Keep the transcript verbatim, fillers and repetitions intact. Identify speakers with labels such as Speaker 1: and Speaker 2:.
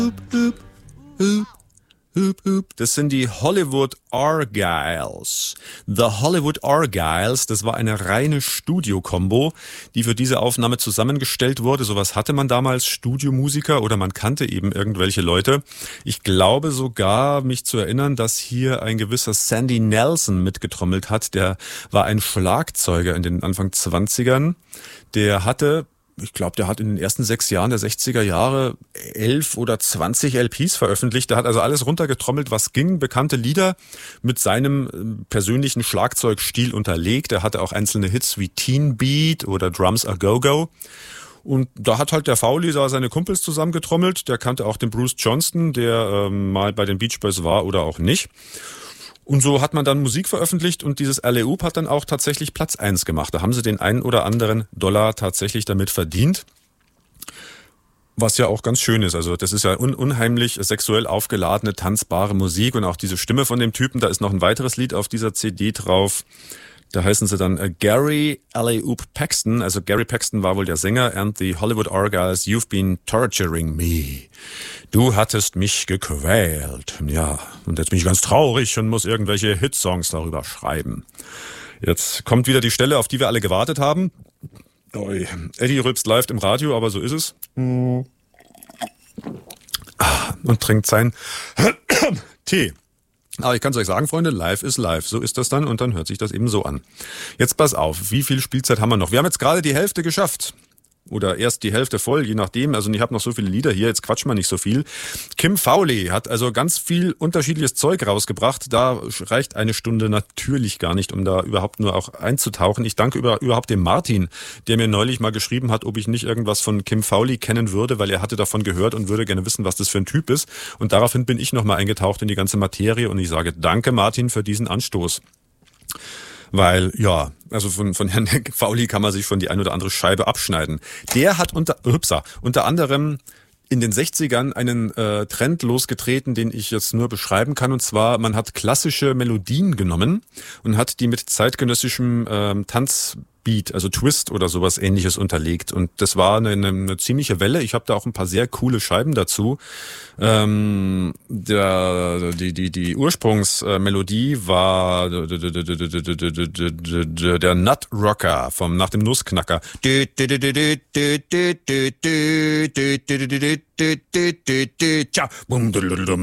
Speaker 1: Das sind die Hollywood Argyles. The Hollywood Argyles, das war eine reine Studio-Kombo, die für diese Aufnahme zusammengestellt wurde. Sowas hatte man damals, Studiomusiker, oder man kannte eben irgendwelche Leute. Ich glaube sogar, mich zu erinnern, dass hier ein gewisser Sandy Nelson mitgetrommelt hat. Der war ein Schlagzeuger in den Anfang zwanzigern. Der hatte... Ich glaube, der hat in den ersten sechs Jahren der sechziger Jahre elf oder zwanzig L Ps veröffentlicht. Der hat also alles runtergetrommelt, was ging. Bekannte Lieder mit seinem persönlichen Schlagzeugstil unterlegt. Er hatte auch einzelne Hits wie Teen Beat oder Drums A Go-Go. Und da hat halt der Fowley seine Kumpels zusammengetrommelt. Der kannte auch den Bruce Johnston, der ähm, mal bei den Beach Boys war oder auch nicht. Und so hat man dann Musik veröffentlicht und dieses Alley-Oop hat dann auch tatsächlich Platz eins gemacht. Da haben sie den einen oder anderen Dollar tatsächlich damit verdient. Was ja auch ganz schön ist. Also das ist ja un- unheimlich sexuell aufgeladene, tanzbare Musik und auch diese Stimme von dem Typen. Da ist noch ein weiteres Lied auf dieser C D drauf. Da heißen sie dann äh, Gary Alley-Oop Paxton. Also Gary Paxton war wohl der Sänger. And the Hollywood Argyles, you've been torturing me. Du hattest mich gequält. Ja, und jetzt bin ich ganz traurig und muss irgendwelche Hitsongs darüber schreiben. Jetzt kommt wieder die Stelle, auf die wir alle gewartet haben. Oi. Eddie rülpst live im Radio, aber so ist es. Ah, und trinkt seinen Tee. Aber ich kann es euch sagen, Freunde, live ist live. So ist das dann und dann hört sich das eben so an. Jetzt pass auf, wie viel Spielzeit haben wir noch? Wir haben jetzt gerade die Hälfte geschafft. Oder erst die Hälfte voll, je nachdem. Also ich habe noch so viele Lieder hier, jetzt quatsch mal nicht so viel. Kim Fowley hat also ganz viel unterschiedliches Zeug rausgebracht. Da reicht eine Stunde natürlich gar nicht, um da überhaupt nur auch einzutauchen. Ich danke über, überhaupt dem Martin, der mir neulich mal geschrieben hat, ob ich nicht irgendwas von Kim Fowley kennen würde, weil er hatte davon gehört und würde gerne wissen, was das für ein Typ ist. Und daraufhin bin ich nochmal eingetaucht in die ganze Materie und ich sage danke Martin für diesen Anstoß. Weil, ja, also von, von Herrn Fowley kann man sich schon die ein oder andere Scheibe abschneiden. Der hat unter, upsa, unter anderem in den sechzigern einen äh, Trend losgetreten, den ich jetzt nur beschreiben kann. Und zwar, man hat klassische Melodien genommen und hat die mit zeitgenössischem ähm, Tanzbeat, also Twist oder sowas Ähnliches unterlegt. Und das war eine, eine ziemliche Welle. Ich habe da auch ein paar sehr coole Scheiben dazu. Ähm, der, die, die, die Ursprungsmelodie war der Nut Rocker vom nach dem Nussknacker. Tja,